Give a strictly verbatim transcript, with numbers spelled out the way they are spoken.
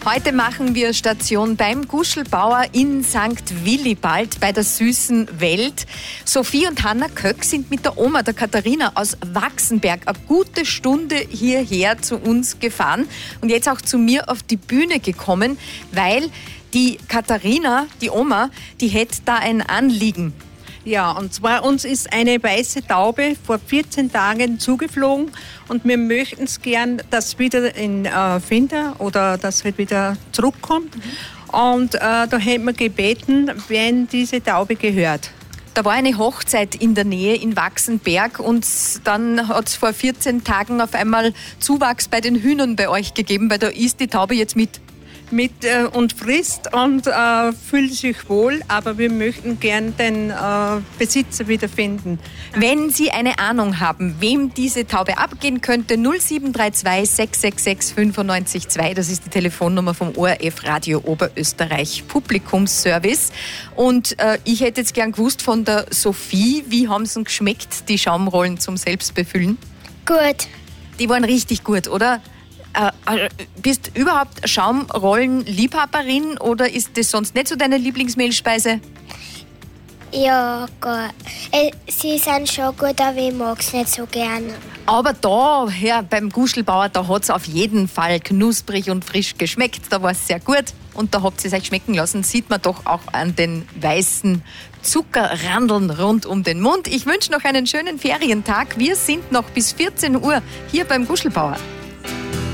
Heute machen wir Station beim Guschelbauer in Sankt Willibald bei der süßen Welt. Sophie und Hanna Köck sind mit der Oma, der Katharina aus Wachsenberg, eine gute Stunde hierher zu uns gefahren und jetzt auch zu mir auf die Bühne gekommen, weil die Katharina, die Oma, die hätte da ein Anliegen. Ja, und zwar uns ist eine weiße Taube vor vierzehn Tagen zugeflogen und wir möchten es gern, dass wieder in äh, Finder oder dass halt wieder zurückkommt. Mhm. Und äh, da hätten wir gebeten, wenn diese Taube gehört. Da war eine Hochzeit in der Nähe in Wachsenberg und dann hat es vor vierzehn Tagen auf einmal Zuwachs bei den Hühnern bei euch gegeben, weil da ist die Taube jetzt mit. mit äh, und frisst und äh, fühlt sich wohl, aber wir möchten gern den äh, Besitzer wiederfinden. Wenn Sie eine Ahnung haben, wem diese Taube abgehen könnte, null sieben drei zwei sechs sechs sechs fünf neun zwei, das ist die Telefonnummer vom O R F Radio Oberösterreich Publikumsservice. Und äh, ich hätte jetzt gern gewusst von der Sophie, wie haben es geschmeckt, die Schaumrollen zum Selbstbefüllen? Gut. Die waren richtig gut, oder? Äh, bist du überhaupt Schaumrollen-Liebhaberin oder ist das sonst nicht so deine Lieblingsmehlspeise? Ja, gut. Äh, sie sind schon gut, aber ich mag es nicht so gern. Aber da, ja, beim Guschelbauer, da hat es auf jeden Fall knusprig und frisch geschmeckt. Da war es sehr gut und da habt ihr es euch schmecken lassen. Sieht man doch auch an den weißen Zuckerrandeln rund um den Mund. Ich wünsche noch einen schönen Ferientag. Wir sind noch bis vierzehn Uhr hier beim Guschelbauer.